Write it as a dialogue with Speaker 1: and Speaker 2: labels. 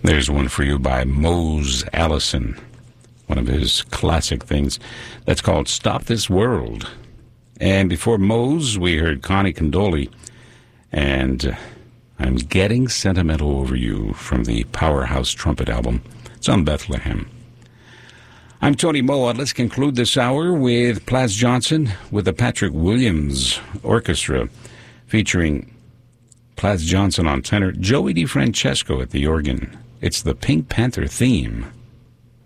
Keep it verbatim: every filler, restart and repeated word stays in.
Speaker 1: There's one for you by Mose Allison, one of his classic things. That's called Stop This World. And before Mose, we heard Connie Condoli and uh, I'm Getting Sentimental Over You from the Powerhouse Trumpet album. It's on Bethlehem. I'm Tony Moa. Let's conclude this hour with Plas Johnson with the Patrick Williams Orchestra featuring Plas Johnson on tenor, Joey DeFrancesco at the organ. It's the Pink Panther theme.